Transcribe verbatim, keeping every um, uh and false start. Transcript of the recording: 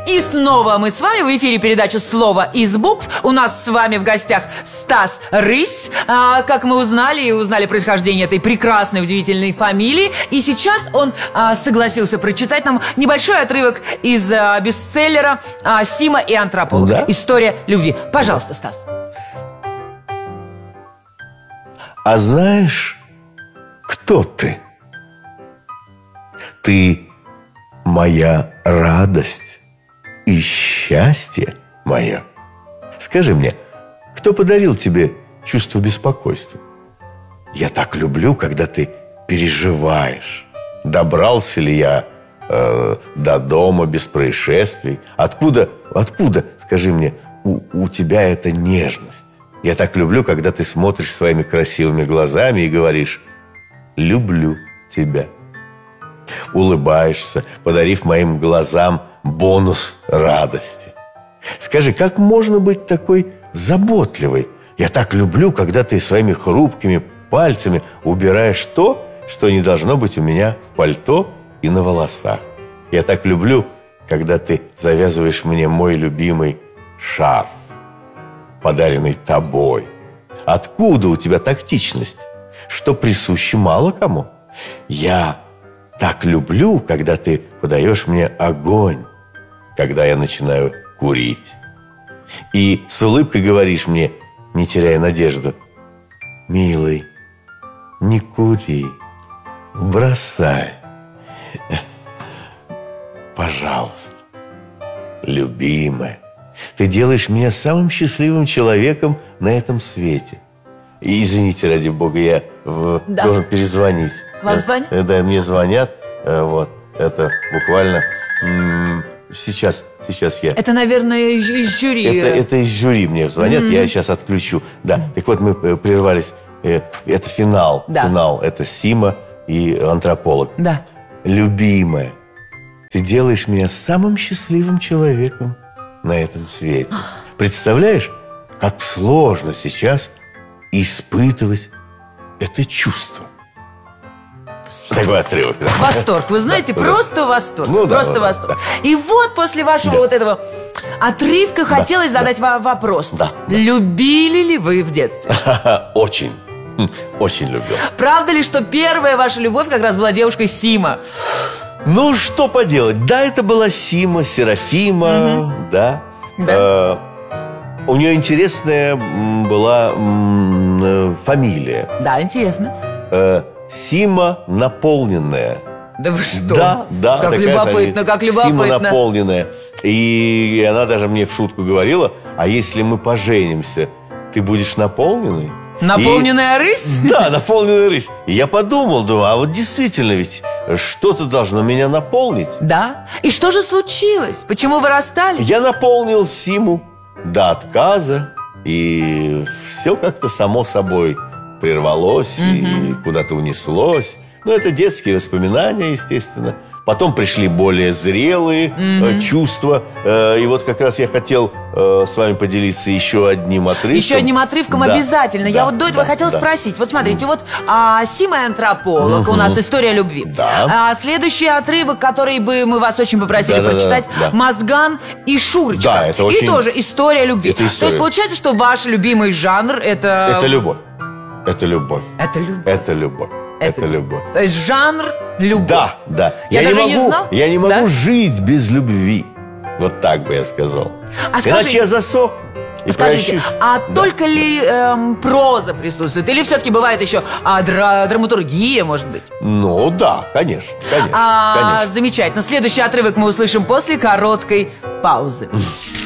И снова мы с вами в эфире передача «Слово из букв». У нас с вами в гостях Стас Рысь. а, Как мы узнали и узнали происхождение этой прекрасной, удивительной фамилии. И сейчас он а, согласился прочитать нам небольшой отрывок из а, бестселлера а, «Сима и антрополог». Да? История любви. Пожалуйста, Стас. А знаешь, кто ты? Ты моя радость и счастье мое. Скажи мне, кто подарил тебе чувство беспокойства? Я так люблю, когда ты переживаешь. Добрался ли я э, до дома без происшествий? Откуда, откуда, скажи мне, у, у тебя эта нежность? Я так люблю, когда ты смотришь своими красивыми глазами и говоришь: люблю тебя. Улыбаешься, подарив моим глазам бонус радости. Скажи, как можно быть такой заботливой? Я так люблю, когда ты своими хрупкими пальцами убираешь то, что не должно быть у меня в пальто и на волосах. Я так люблю, когда ты завязываешь мне мой любимый шарф, подаренный тобой. Откуда у тебя тактичность, что присуще мало кому? Я так люблю, когда ты подаешь мне огонь, когда я начинаю курить. И с улыбкой говоришь мне, не теряя надежду: милый, не кури, бросай. Пожалуйста, любимая, ты делаешь меня самым счастливым человеком на этом свете. И извините, ради бога, я в... Да. должен перезвонить. Вам звонят? Да, мне звонят. Вот, это буквально... Сейчас, сейчас я... Это, наверное, из, из жюри. Это, это из жюри мне звонят, mm-hmm. я сейчас отключу. Да, так вот мы прервались. Это финал. Да. Финал. Это Сима и антрополог. Да. Любимая, ты делаешь меня самым счастливым человеком на этом свете. Представляешь, как сложно сейчас испытывать это чувство. Такой отрывок. Да. Восторг, вы знаете, Да, просто да. восторг. Ну, да, просто да, восторг. да. И вот после вашего Да. вот этого отрывка Да, хотелось да. задать вам вопрос. Да, да. Любили ли вы в детстве? Очень, очень любил. Правда ли, что первая ваша любовь как раз была девушкой Сима? Ну, что поделать? Да, это была Сима, Серафима, угу. да. Да. Э, у нее интересная м, была м, фамилия. Да, интересно. Э, Сима наполненная. Да вы что? Да, да. Как такая любопытно, фамилия. как любопытно. Сима наполненная. И она даже мне в шутку говорила: а если мы поженимся, ты будешь наполненной? Наполненная И... рысь? Да, наполненная рысь. И я подумал, думаю, а вот действительно ведь что-то должно меня наполнить. Да. И что же случилось? Почему вы расстались? Я наполнил Симу до отказа, и все как-то само собой прервалось, угу. и куда-то унеслось. Ну, это детские воспоминания, естественно. Потом пришли более зрелые mm-hmm. э, чувства. Э, и вот как раз я хотел э, с вами поделиться еще одним отрывком. Еще одним отрывком да. обязательно. Да, я вот до этого да, хотела да. спросить. Вот смотрите, mm-hmm. вот а, Сима и антрополог, mm-hmm. у нас история любви. Да. А, следующий отрывок, который бы мы вас очень попросили да, прочитать, да, да. Мозган и Шурочка. Да, это очень... И тоже история любви. Это история. То есть получается, что ваш любимый жанр это... Это любовь. Это любовь. Это любовь. Это любовь. Это, это любовь. То есть жанр любовь. Да, да. Я, я даже не могу, не знал. Я не могу да? жить без любви. Вот так бы я сказал. А Иначе скажите, я засох. И скажите, прощусь. а да. только ли эм, проза присутствует? Или все-таки бывает еще а, дра- драматургия, может быть? Ну да, конечно, конечно, а, конечно. Замечательно. Следующий отрывок мы услышим после короткой паузы.